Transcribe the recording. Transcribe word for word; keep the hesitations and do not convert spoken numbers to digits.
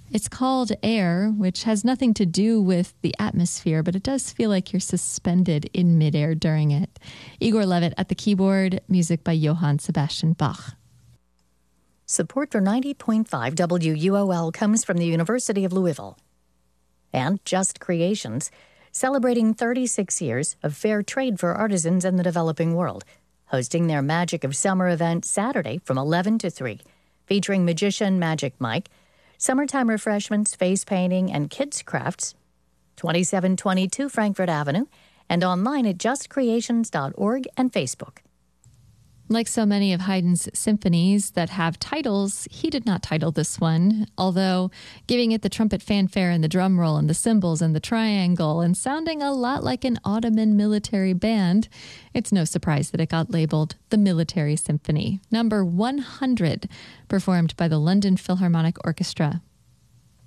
It's called Air, which has nothing to do with the atmosphere, but it does feel like you're suspended in midair during it. Igor Levit at the keyboard, music by Johann Sebastian Bach. Support for ninety point five W U O L comes from the University of Louisville. And Just Creations, celebrating thirty-six years of fair trade for artisans in the developing world, hosting their Magic of Summer event Saturday from eleven to three, featuring magician Magic Mike, summertime refreshments, face painting, and kids' crafts, twenty-seven twenty-two Frankfurt Avenue, and online at just creations dot org and Facebook. Like so many of Haydn's symphonies that have titles, he did not title this one, although giving it the trumpet fanfare and the drum roll and the cymbals and the triangle and sounding a lot like an Ottoman military band, it's no surprise that it got labeled the Military Symphony, number one hundred, performed by the London Philharmonic Orchestra